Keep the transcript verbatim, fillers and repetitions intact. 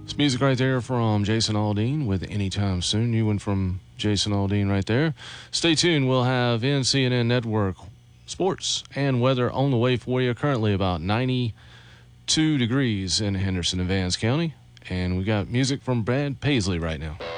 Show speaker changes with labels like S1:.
S1: It's music right there from Jason Aldean with Anytime Soon. New one from Jason Aldean right there. Stay tuned. We'll have N C N N Network sports and weather on the way for you. Currently about ninety-two degrees in Henderson and Vance County. And we got music from Brad Paisley right now.